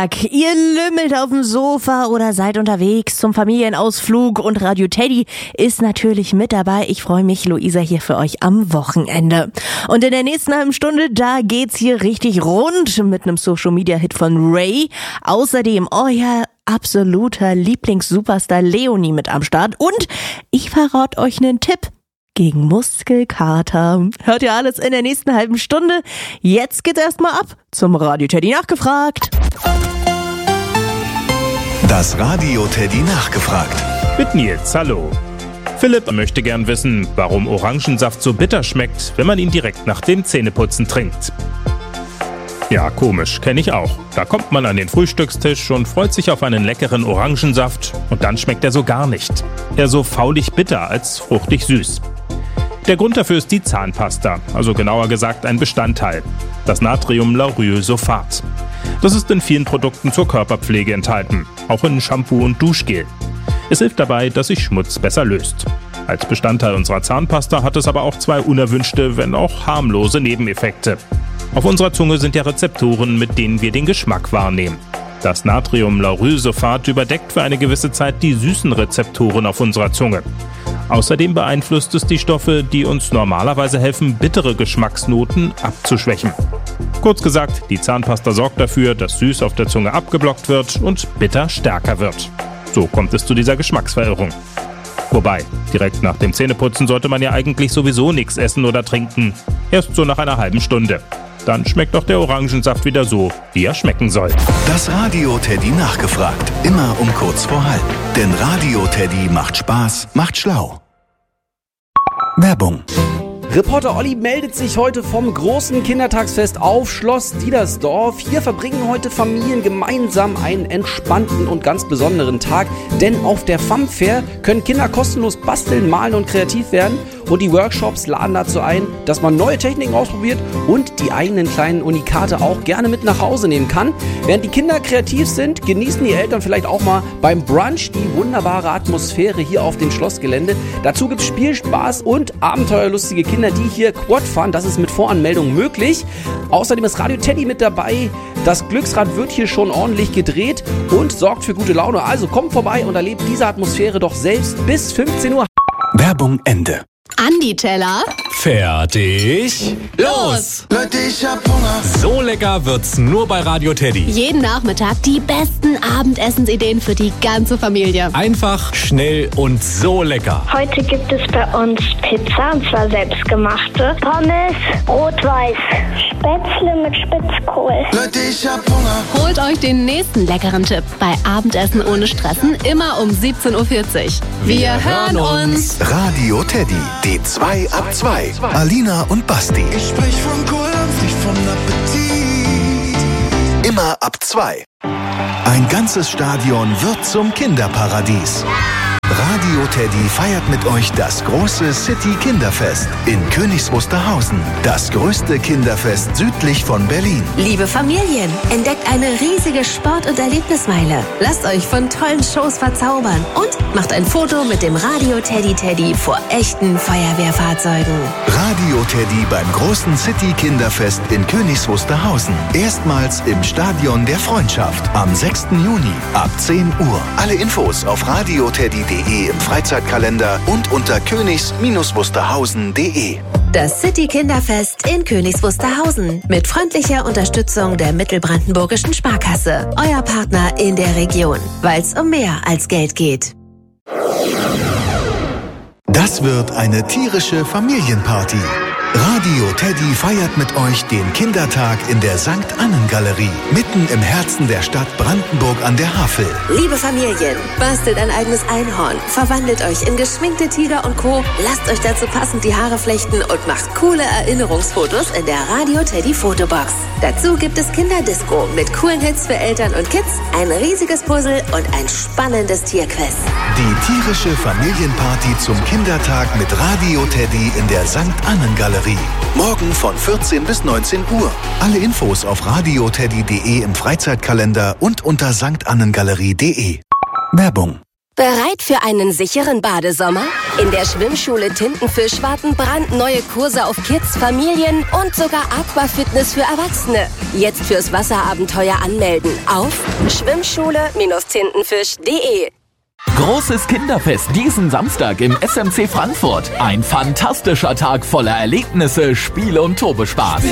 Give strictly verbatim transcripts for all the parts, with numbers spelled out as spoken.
Ihr lümmelt auf dem Sofa oder seid unterwegs zum Familienausflug und Radio Teddy ist natürlich mit dabei. Ich freue mich, Luisa hier für euch am Wochenende. Und in der nächsten halben Stunde, da geht's hier richtig rund mit einem Social-Media-Hit von Ray. Außerdem euer absoluter Lieblings-Superstar Leonie mit am Start. Und ich verrate euch einen Tipp gegen Muskelkater. Hört ihr alles in der nächsten halben Stunde. Jetzt geht's erstmal ab zum Radio Teddy nachgefragt. Das Radio Teddy nachgefragt. Mit Nils, hallo. Philipp möchte gern wissen, warum Orangensaft so bitter schmeckt, wenn man ihn direkt nach dem Zähneputzen trinkt. Ja, komisch, kenne ich auch. Da kommt man an den Frühstückstisch und freut sich auf einen leckeren Orangensaft und dann schmeckt er so gar nicht. Eher so faulig bitter als fruchtig süß. Der Grund dafür ist die Zahnpasta, also genauer gesagt ein Bestandteil, das Natriumlaurylsulfat. Das ist in vielen Produkten zur Körperpflege enthalten, auch in Shampoo und Duschgel. Es hilft dabei, dass sich Schmutz besser löst. Als Bestandteil unserer Zahnpasta hat es aber auch zwei unerwünschte, wenn auch harmlose Nebeneffekte. Auf unserer Zunge sind ja Rezeptoren, mit denen wir den Geschmack wahrnehmen. Das Natriumlaurylsulfat überdeckt für eine gewisse Zeit die süßen Rezeptoren auf unserer Zunge. Außerdem beeinflusst es die Stoffe, die uns normalerweise helfen, bittere Geschmacksnoten abzuschwächen. Kurz gesagt, die Zahnpasta sorgt dafür, dass süß auf der Zunge abgeblockt wird und bitter stärker wird. So kommt es zu dieser Geschmacksverirrung. Wobei, direkt nach dem Zähneputzen sollte man ja eigentlich sowieso nichts essen oder trinken. Erst so nach einer halben Stunde. Dann schmeckt auch der Orangensaft wieder so, wie er schmecken soll. Das Radio Teddy nachgefragt. Immer um kurz vor halb. Denn Radio Teddy macht Spaß, macht schlau. Werbung. Reporter Olli meldet sich heute vom großen Kindertagsfest auf Schloss Diedersdorf. Hier verbringen heute Familien gemeinsam einen entspannten und ganz besonderen Tag. Denn auf der Funfair können Kinder kostenlos basteln, malen und kreativ werden. Und die Workshops laden dazu ein, dass man neue Techniken ausprobiert und die eigenen kleinen Unikate auch gerne mit nach Hause nehmen kann. Während die Kinder kreativ sind, genießen die Eltern vielleicht auch mal beim Brunch die wunderbare Atmosphäre hier auf dem Schlossgelände. Dazu gibt es Spielspaß und abenteuerlustige Kinder, die hier Quad fahren. Das ist mit Voranmeldung möglich. Außerdem ist Radio Teddy mit dabei. Das Glücksrad wird hier schon ordentlich gedreht und sorgt für gute Laune. Also kommt vorbei und erlebt diese Atmosphäre doch selbst bis fünfzehn Uhr. Werbung Ende. Andi-Teller. Fertig. Los! Leute, ich hab Hunger. So lecker wird's nur bei Radio Teddy. Jeden Nachmittag die besten Abendessensideen für die ganze Familie. Einfach, schnell und so lecker. Heute gibt es bei uns Pizza, und zwar selbstgemachte. Pommes, rot-weiß. Spätzle mit Spitzkohl. Leute, ich hab Hunger. Holt euch den nächsten leckeren Tipp bei Abendessen ohne Stressen, immer um siebzehn Uhr vierzig. Wir, Wir hören uns. Radio Teddy, die zwei ab zwei. Alina und Basti. Ich sprich von Kohl und nicht von Appetit. Immer ab zwei. Ein ganzes Stadion wird zum Kinderparadies. Radio Teddy feiert mit euch das große City Kinderfest in Königs Wusterhausen. Das größte Kinderfest südlich von Berlin. Liebe Familien, entdeckt eine riesige Sport- und Erlebnismeile. Lasst euch von tollen Shows verzaubern und macht ein Foto mit dem Radio Teddy Teddy vor echten Feuerwehrfahrzeugen. Radio Teddy beim großen City Kinderfest in Königs Wusterhausen. Erstmals im Stadion der Freundschaft am sechsten Juni ab zehn Uhr. Alle Infos auf radioteddy punkt de im Freizeitkalender und unter königs wusterhausen punkt de. Das City Kinderfest in Königs Wusterhausen mit freundlicher Unterstützung der Mittelbrandenburgischen Sparkasse. Euer Partner in der Region, weil es um mehr als Geld geht. Das wird eine tierische Familienparty. Radio Teddy feiert mit euch den Kindertag in der Sankt Annen Galerie, mitten im Herzen der Stadt Brandenburg an der Havel. Liebe Familien, bastelt ein eigenes Einhorn, verwandelt euch in geschminkte Tiger und Co., lasst euch dazu passend die Haare flechten und macht coole Erinnerungsfotos in der Radio Teddy Fotobox. Dazu gibt es Kinderdisco mit coolen Hits für Eltern und Kids, ein riesiges Puzzle und ein spannendes Tierquiz. Die tierische Familienparty zum Kindertag mit Radio Teddy in der Sankt Annen Galerie. Morgen von vierzehn bis neunzehn Uhr. Alle Infos auf radioteddy punkt de im Freizeitkalender und unter sankt annen galerie punkt de. Werbung. Bereit für einen sicheren Badesommer? In der Schwimmschule Tintenfisch warten brandneue Kurse auf Kids, Familien und sogar Aquafitness für Erwachsene. Jetzt fürs Wasserabenteuer anmelden auf schwimmschule Tintenfisch punkt de. Großes Kinderfest diesen Samstag im S M C Frankfurt. Ein fantastischer Tag voller Erlebnisse, Spiele und Turbospaß.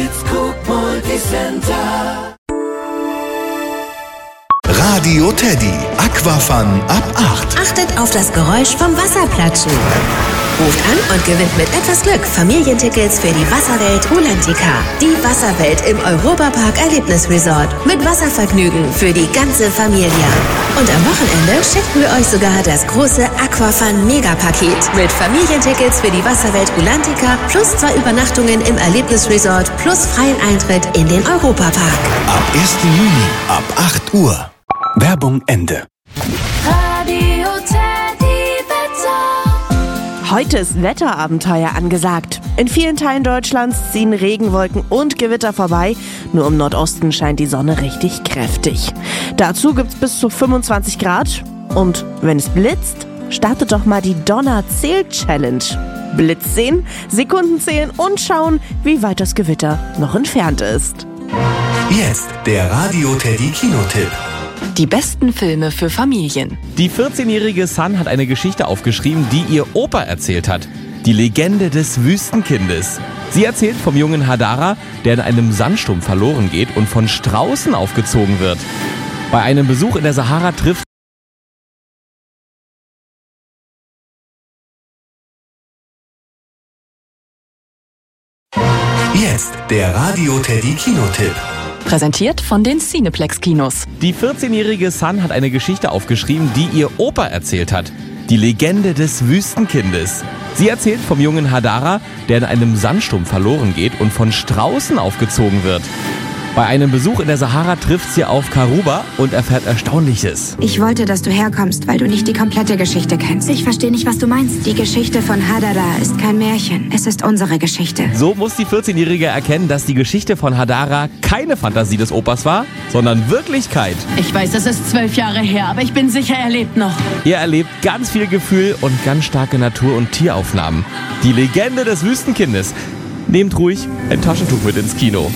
Radio Teddy, Aquafun ab acht. Achtet auf das Geräusch vom Wasserplatschen. Ruft an und gewinnt mit etwas Glück Familientickets für die Wasserwelt Rulantica. Die Wasserwelt im Europapark Erlebnisresort. Mit Wasservergnügen für die ganze Familie. Und am Wochenende schenken wir euch sogar das große Aquafun Megapaket. Mit Familientickets für die Wasserwelt Rulantica plus zwei Übernachtungen im Erlebnisresort plus freien Eintritt in den Europapark. Ab ersten Juni, ab acht Uhr. Werbung Ende. Radio Teddy Wetter. Heute ist Wetterabenteuer angesagt. In vielen Teilen Deutschlands ziehen Regenwolken und Gewitter vorbei. Nur im Nordosten scheint die Sonne richtig kräftig. Dazu gibt's bis zu fünfundzwanzig Grad. Und wenn es blitzt, startet doch mal die Donner-Zähl-Challenge. Blitz sehen, Sekunden zählen und schauen, wie weit das Gewitter noch entfernt ist. Jetzt der Radio Teddy Kinotipp. Die besten Filme für Familien. Die vierzehnjährige Sun hat eine Geschichte aufgeschrieben, die ihr Opa erzählt hat. Die Legende des Wüstenkindes. Sie erzählt vom jungen Hadara, der in einem Sandsturm verloren geht und von Straußen aufgezogen wird. Bei einem Besuch in der Sahara trifft Jetzt der Radio Teddy Kinotipp. Präsentiert von den Cineplex Kinos. Die vierzehnjährige Sun hat eine Geschichte aufgeschrieben, die ihr Opa erzählt hat. Die Legende des Wüstenkindes. Sie erzählt vom jungen Hadara, der in einem Sandsturm verloren geht und von Straußen aufgezogen wird. Bei einem Besuch in der Sahara trifft sie auf Karuba und erfährt Erstaunliches. Ich wollte, dass du herkommst, weil du nicht die komplette Geschichte kennst. Ich verstehe nicht, was du meinst. Die Geschichte von Hadara ist kein Märchen. Es ist unsere Geschichte. So muss die vierzehnjährige erkennen, dass die Geschichte von Hadara keine Fantasie des Opas war, sondern Wirklichkeit. Ich weiß, es ist zwölf Jahre her, aber ich bin sicher, er lebt noch. Er erlebt ganz viel Gefühl und ganz starke Natur- und Tieraufnahmen. Die Legende des Wüstenkindes. Nehmt ruhig ein Taschentuch mit ins Kino.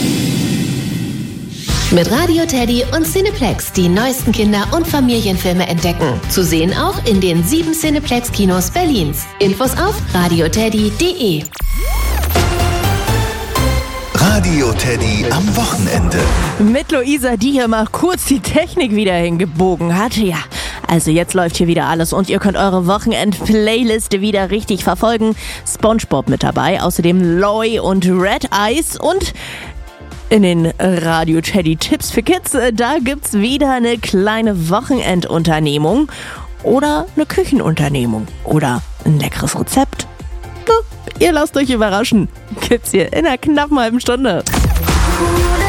Mit Radio Teddy und Cineplex die neuesten Kinder- und Familienfilme entdecken. Zu sehen auch in den sieben Cineplex-Kinos Berlins. Infos auf radio teddy punkt de. Radio Teddy am Wochenende. Mit Luisa, die hier mal kurz die Technik wieder hingebogen hat. Ja, also jetzt läuft hier wieder alles und ihr könnt eure Wochenend-Playliste wieder richtig verfolgen. SpongeBob mit dabei, außerdem Loy und Red Eyes und in den Radio Teddy Tipps für Kids, da gibt's wieder eine kleine Wochenendunternehmung oder eine Küchenunternehmung oder ein leckeres Rezept. Na, ihr lasst euch überraschen. Gibt's hier in einer knappen halben Stunde.